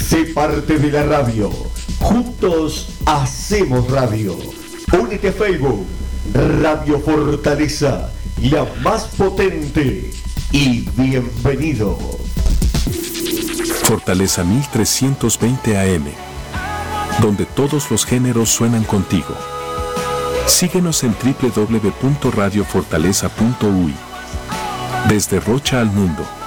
Sé parte de la radio. Juntos hacemos radio. Únete a Facebook. Radio Fortaleza, la más potente. Y bienvenido. Fortaleza 1320 AM, donde todos los géneros suenan contigo. Síguenos en www.radiofortaleza.uy. Desde Rocha al mundo.